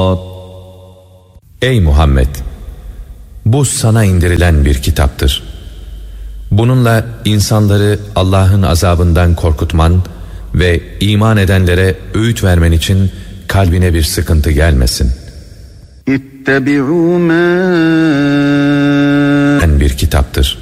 Ey Muhammed! Bu sana indirilen bir kitaptır. Bununla insanları Allah'ın azabından korkutman ve iman edenlere öğüt vermen için kalbine bir sıkıntı gelmesin. İttebi'û mâ Bir kitaptır.